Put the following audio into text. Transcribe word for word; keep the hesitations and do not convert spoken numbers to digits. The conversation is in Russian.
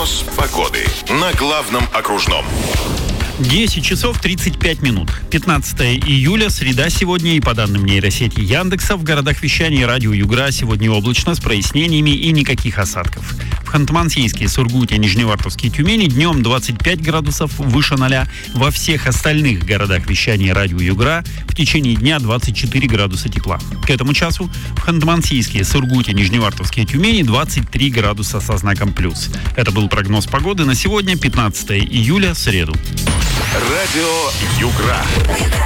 Прогноз погоды на главном окружном. десять часов тридцать пять минут. пятнадцатое июля, среда сегодня, и по данным нейросети Яндекса, в городах вещания радио Югра сегодня облачно с прояснениями и никаких осадков. В Ханты-Мансийске, Сургуте, Нижневартовске и Тюмени днем двадцать пять градусов выше ноля. Во всех остальных городах вещания радио Югра в течение дня двадцать четыре градуса тепла. К этому часу в Ханты-Мансийске, Сургуте, Нижневартовске и Тюмени двадцать три градуса со знаком плюс. Это был прогноз погоды на сегодня, пятнадцатое июля, среду. Радио Югра.